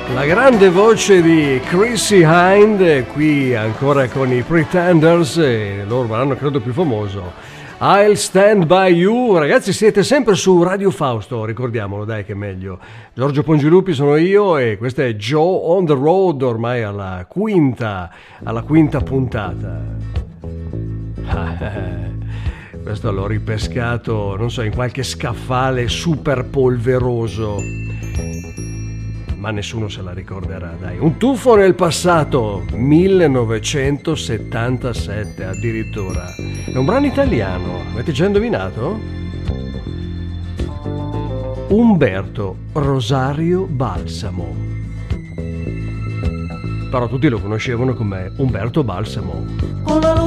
La grande voce di Chrissy Hynde, qui ancora con i Pretenders, e loro l'hanno credo più famoso. I'll Stand By You. Ragazzi, siete sempre su Radio Fausto, ricordiamolo, dai, che è meglio. Giorgio Pongilupi sono io e questa è Joe on the Road, ormai alla quinta puntata. Questo l'ho ripescato, non so, in qualche scaffale super polveroso, ma nessuno se la ricorderà, dai. Un tuffo nel passato, 1977 addirittura. È un brano italiano, avete già indovinato? Umberto Rosario Balsamo. Però tutti lo conoscevano come Umberto Balsamo.